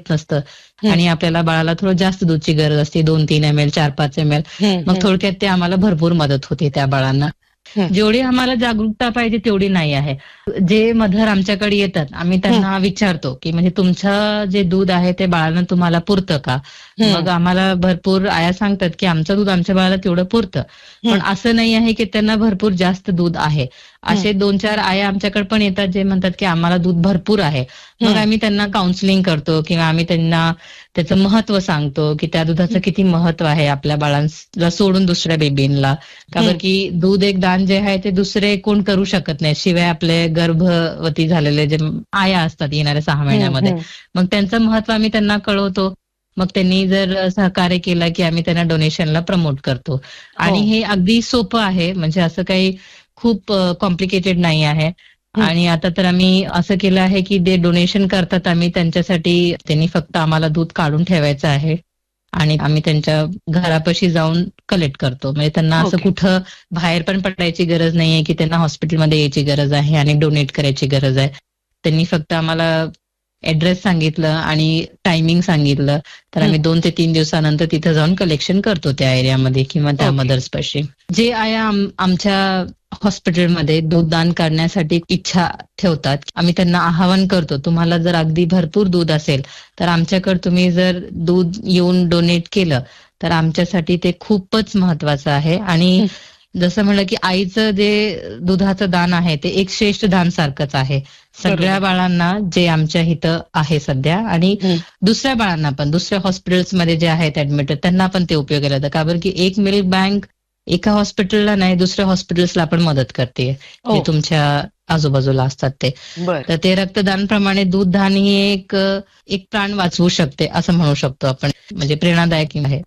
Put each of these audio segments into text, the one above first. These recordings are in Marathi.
होत नसतं आणि आपल्याला बाळाला थोडं जास्त दूधची गरज असते, 2-3 ml 4-5 ml. मग थोडक्यात ते आम्हाला भरपूर मदत होते त्या बाळांना. जेवढी आम्हाला जागरूकता पाहिजे तेवढी नाही आहे. जे मदर आमच्याकडे येतात आम्ही त्यांना विचारतो की म्हणजे तुमचं जे दूध आहे ते बाळांना तुम्हाला पुरतं का? मग आम्हाला भरपूर आया सांगतात की आमचं दूध आमच्या बाळाला तेवढं पुरतं, पण असं नाही आहे की त्यांना भरपूर जास्त दूध आहे. असे 2-4 आया आमच्याकडे पण येतात जे म्हणतात की आम्हाला दूध भरपूर आहे. मग आम्ही त्यांना काउन्सिलिंग करतो किंवा आम्ही त्यांना त्याचं महत्व सांगतो की त्या दुधाचं किती महत्व आहे आपल्या बाळांना सोडून दुसऱ्या बेबींना. का बरं की दूध एक दान जे आहे ते दुसरे कोण करू शकत नाही, शिवाय आपले गर्भवती झालेले जे आया असतात येणाऱ्या 6 महिन्यामध्ये. मग त्यांचं महत्व आम्ही त्यांना कळवतो. मग त्यांनी जर सहकार्य केलं की आम्ही त्यांना डोनेशनला प्रमोट करतो. आणि हे अगदी सोपं आहे, म्हणजे असं काही खूप कॉम्प्लिकेटेड नाही आहे. आणि आता तर आम्ही असं केलं आहे की ते डोनेशन करतात आम्ही त्यांच्यासाठी, त्यांनी फक्त आम्हाला दूध काढून ठेवायचं आहे आणि आम्ही त्यांच्या घरापाशी जाऊन कलेक्ट करतो. म्हणजे त्यांना असं कुठं बाहेर पण पडायची गरज नाहीये की त्यांना हॉस्पिटलमध्ये यायची गरज आहे आणि डोनेट करायची गरज आहे. त्यांनी फक्त आम्हाला ऍड्रेस सांगितलं आणि टायमिंग सांगितलं तर आम्ही 2 ते 3 दिवसानंतर तिथं जाऊन कलेक्शन करतो त्या एरियामध्ये किंवा त्या मदर्स पाशी. जे आया आमच्या हॉस्पिटलमध्ये दूध दान करण्यासाठी इच्छा ठेवतात, आम्ही त्यांना आवाहन करतो तुम्हाला जर अगदी भरपूर दूध असेल तर आमच्याकडे तुम्ही जर दूध येऊन डोनेट केलं तर आमच्यासाठी ते खूपच महत्वाचं आहे. आणि जसं म्हणलं की आईचं जे दुधाचं दान आहे ते एक श्रेष्ठ दान सारखंच आहे सगळ्या बाळांना जे आमच्या इथं आहे सध्या, आणि दुसऱ्या बाळांना पण दुसऱ्या हॉस्पिटल्समध्ये जे आहेत ऍडमिट त्यांना पण ते उपयोगी येतं. का बरं की एक मिल्क बँक एका हॉस्पिटलला नाही दुसऱ्या हॉस्पिटल्सला पण मदत करते जे तुमच्या आजूबाजूला असतात ते. तर ते रक्तदान प्रमाणे दूध दान ही एक प्राण वाचवू शकते असं म्हणू शकतो आपण, म्हणजे प्रेरणादायक आहे.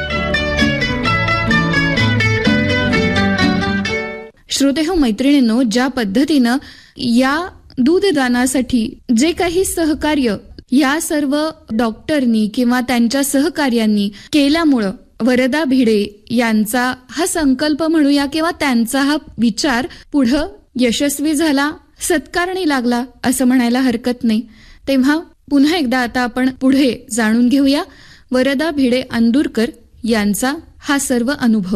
श्रोतेहो मैत्रिणींनो, ज्या पद्धतीनं या दूधदानासाठी जे काही सहकार्य या सर्व डॉक्टरनी किंवा त्यांच्या सहकार्यांनी केल्यामुळं वरदा भिडे यांचा हा संकल्प म्हणूया किंवा त्यांचा हा विचार पुढं यशस्वी झाला, सत्कारणी लागला असं म्हणायला हरकत नाही. तेव्हा पुन्हा एकदा आता आपण पुढे जाणून घेऊया वरदा भिडे अंदुरकर यांचा हा सर्व अनुभव.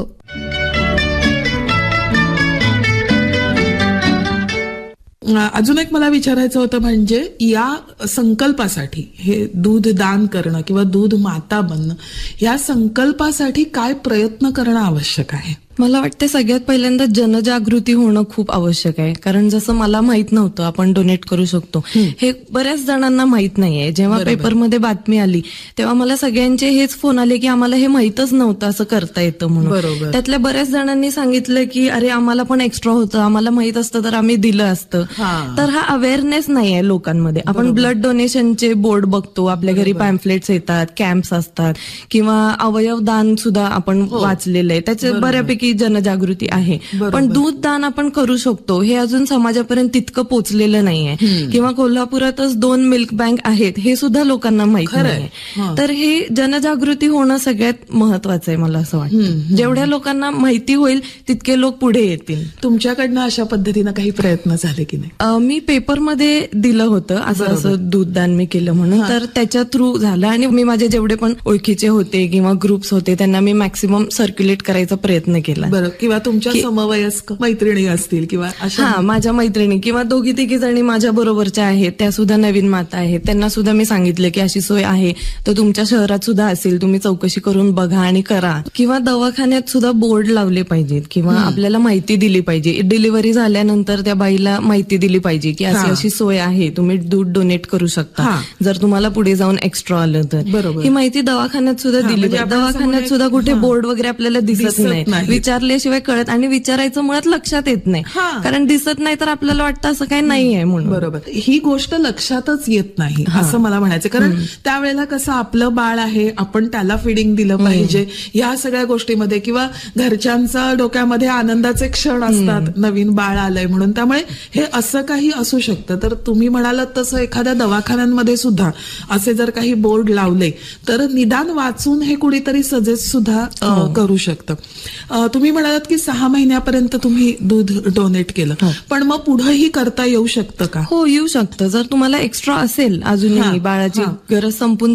अजून एक मला विचारायचं होतं, म्हणजे या संकल्पासाठी हे दूध दान करणं किंवा दूध माता बनणं या संकल्पासाठी काय प्रयत्न करणं आवश्यक आहे? मला वाटतं सगळ्यात पहिल्यांदा जनजागृती होणं खूप आवश्यक आहे. कारण जसं मला माहित नव्हतं आपण डोनेट करू शकतो हे बऱ्याच जणांना माहित नाहीये. जेव्हा पेपरमध्ये बातमी आली तेव्हा मला सगळ्यांचे हेच फोन आले की आम्हाला हे माहितच नव्हतं असं करता येतं म्हणून. त्यातल्या बऱ्याच जणांनी सांगितलं की अरे आम्हाला पण एक्स्ट्रा होतं, आम्हाला माहित असतं तर आम्ही दिलं असतं. तर हा अवेअरनेस नाहीये लोकांमध्ये. आपण ब्लड डोनेशनचे बोर्ड बघतो, आपल्या घरी पॅम्फलेट्स येतात, कॅम्प्स असतात किंवा अवयव दान सुद्धा आपण वाचलेलं आहे, त्याचे बऱ्यापैकी जनजागृती आहे. पण दूध दान आपण करू शकतो हे अजून समाजापर्यंत तितकं पोचलेलं नाहीये. किंवा कोल्हापुरातच 2 मिल्क बँक आहेत हे सुद्धा लोकांना माहित नाही. तर हे जनजागृती होणं सगळ्यात महत्वाचं आहे मला असं वाटतं. जेवढ्या लोकांना माहिती होईल तितके लोक पुढे येतील. तुमच्याकडनं अशा पद्धतीनं काही प्रयत्न झाले की नाही? मी पेपरमध्ये दिलं होतं असं दूध दान मी केलं म्हणून, तर त्याच्या थ्रू झालं. आणि मी माझे जेवढे पण ओळखीचे होते किंवा ग्रुप्स होते त्यांना मी मॅक्सिमम सर्क्युलेट करायचा प्रयत्न केला. बरं, किंवा तुमच्या समवयस्क मैत्रिणी असतील किंवा माझ्या मैत्रिणी किंवा 2-3 जणी माझ्या बरोबरच्या आहेत, त्या सुद्धा नवीन माता आहेत, त्यांना सुद्धा मी सांगितलं की अशी सोय आहे तर तुमच्या शहरात सुद्धा असेल, तुम्ही चौकशी करून बघा आणि करा. किंवा दवाखान्यात सुद्धा बोर्ड लावले पाहिजेत किंवा आपल्याला माहिती दिली पाहिजे. डिलिव्हरी झाल्यानंतर त्या बाईला माहिती दिली पाहिजे की अशी सोय आहे, तुम्ही दूध डोनेट करू शकता जर तुम्हाला पुढे जाऊन एक्स्ट्रा आलं तर. ही माहिती दवाखान्यात सुद्धा दिली पाहिजे. दवाखान्यात सुद्धा कुठे बोर्ड वगैरे आपल्याला दिसत नाही, विचारल्याशिवाय कळत, आणि विचारायचं मुळात लक्षात येत नाही कारण दिसत नाही तर आपल्याला वाटतं असं काही नाहीये म्हणून. बरोबर, ही गोष्ट लक्षातच येत नाही असं मला म्हणायचं. कारण त्यावेळेला कसं आपलं बाळ आहे, आपण त्याला फिडिंग दिलं पाहिजे या सगळ्या गोष्टीमध्ये, किंवा घरच्यांचा डोक्यामध्ये आनंदाचे क्षण असतात नवीन बाळ आलंय म्हणून, त्यामुळे हे असं काही असू शकतं. तर तुम्ही म्हणालात तसं एखाद्या दवाखान्यांमध्ये सुद्धा असे जर काही बोर्ड लावले तर निदान वाचून हे कुणीतरी सजेस्ट सुद्धा करू शकतं. तुम्ही म्हणालात की 6 महिन्यापर्यंत तुम्ही दूध डोनेट केलं, पण मग पुढेही करता येऊ शकतं का? हो, येऊ शकतं. जर तुम्हाला एक्स्ट्रा असेल अजूनही बाळाची गरज संपून